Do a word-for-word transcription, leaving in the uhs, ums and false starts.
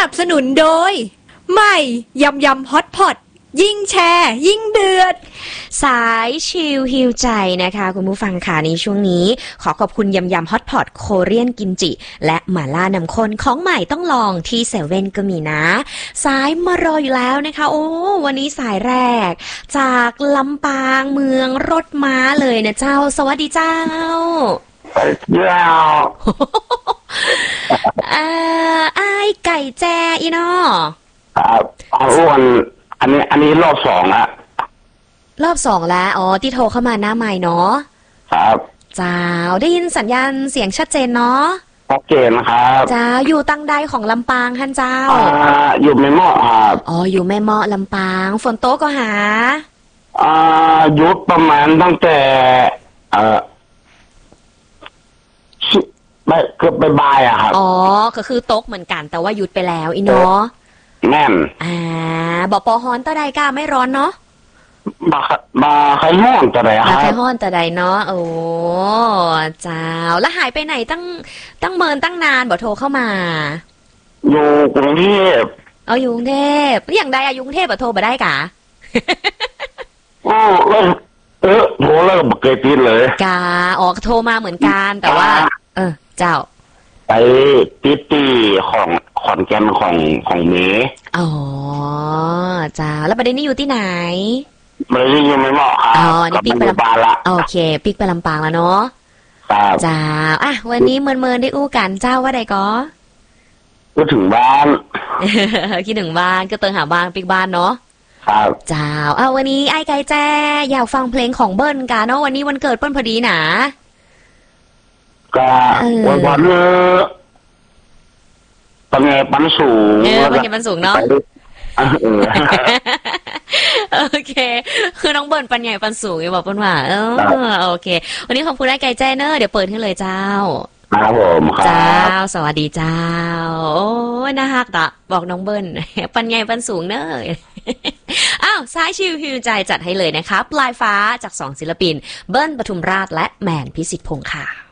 นับสนุนโดยใหม่ยำยำฮอตพอตยิ่งแชร์ยิ่งเดือดสายชิลฮิวใจนะคะคุณผู้ฟังค่ะในช่วงนี้ขอขอบคุณยำยำฮอตพอตโคเรียนกิมจิและหม่าล่าน้ำข้นของใหม่ต้องลองที่เซเว่นก็มีนะสายมารออยู่แล้วนะคะโอ้วันนี้สายแรกจากลำปางเมืองรถม้าเลยนะเจ้าสวัสดีเจ้าเจ้าอ่าไอ้ไก่แจ้อีนอครับอ้วนอันนี้อันนี้รอบสองอะรอบสองแล้วอ๋อที่โทรเข้ามาหน้าใหม่เนาะครับจ้าได้ยินสัญญาณเสียงชัดเจนเนาะชัดเจนนะครับจ้าอยู่ตั้งใดของลำปางท่านเจ้าอ่าอยู่แม่เมาะครับอ๋ออยู่แม่เมาะลำปางฝนโต๊ะก็หาอ่าหยุดประมาณตั้งแต่เอ่อไม่เกือบบ่ายอะครับอ๋อก็คือตกเหมือนกันแต่ว่าหยุดไปแล้วอีเนาะแม่นอ่าบอกปอฮอนตะใดกล้าไม่ร้อนเนาะบาบาใครห้อนตะใดครับบาใครห้อนตะใดเนาะโอ้เจ้าแล้วหายไปไหนตั้งตั้งเมินตั้งนานบอกโทรเข้ามาอยู่กรุงเทพเอาอยู่กรุงเทพอย่างใดอะอยู่กรุงเทพบอกโทรมาได้กะโอ้เออโทรแล้วก็เคยติดเลยกาออกโทรมาเหมือนกันแต่ว่าเออเจ้าไปติดตีของขอนแก่นของของเมย์อ๋อจ้าแล้วประเด็นนี้อยู่ที่ไหนประเด็นนี้ยังไม่เหมาะครับอ๋อนี่ปิกไปลำปางละโอเคปิกไปลำปางแล้วเนาะจ้าอ่ะวันนี้เมินเมินได้อู้กันเจ้าว่าใดก็ก็ถึงบ้านคิดถึงบ้านก็เติมหาบ้านปิกบ้านเนาะครับจ้าอ่ะวันนี้ไอ้ไก่แจ้อยากฟังเพลงของเบิ้ลกันเนาะวันนี้วันเกิดเบิ้ลพอดีนะก็วันวันเนอปันไงปันสูงเออปันไงปันสูงเนาะโอเคคือน้องเบิร์นปันใหญ่ปันสูงอย่าบอกเปิ้ลว่าเออโอเควันนี้ขอบคุณได้ไกลใจเนอร์เดี๋ยวเปิดให้เลยเจ้าครับผมครับเจ้าสวัสดีเจ้าโอ้น่าฮักตะบอกน้องเบิร์นปันใหญ่ปันสูงเนอร์อ้าวสายชิวฮิวใจจัดให้เลยนะคะปลายฟ้าจากสองศิลปินเบิร์นปทุมราชและแมนพิสิทธิ์พงษ์ค่ะ